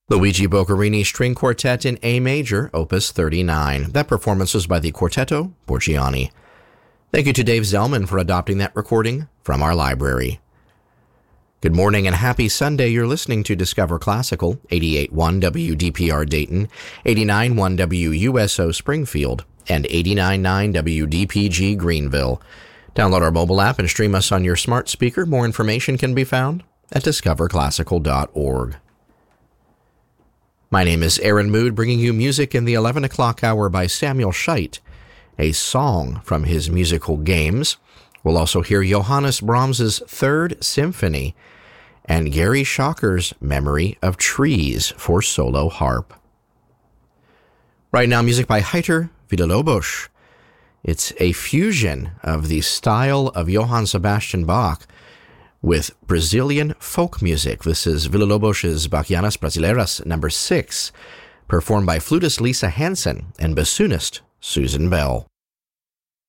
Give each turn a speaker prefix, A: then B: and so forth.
A: Luigi Boccherini String Quartet in A Major, Opus 39. That performance was by the Quartetto Borgiani. Thank you to Dave Zellman for adopting that recording from our library. Good morning and happy Sunday. You're listening to Discover Classical, 88.1 WDPR Dayton, 89.1 WUSO Springfield, and 89.9 WDPG Greenville. Download our mobile app and stream us on your smart speaker. More information can be found at discoverclassical.org. My name is Aaron Mood, bringing you music in the 11 o'clock hour by Samuel Scheidt, a song from his musical Games. We'll also hear Johannes Brahms' Third Symphony and Gary Schocker's Memory of Trees for solo harp. Right now, music by Heitor Villa-Lobos. It's a fusion of the style of Johann Sebastian Bach with Brazilian folk music. This is Villa-Lobos' Bachianas Brasileiras No. 6, performed by flutist Lisa Hansen and bassoonist Susan Bell.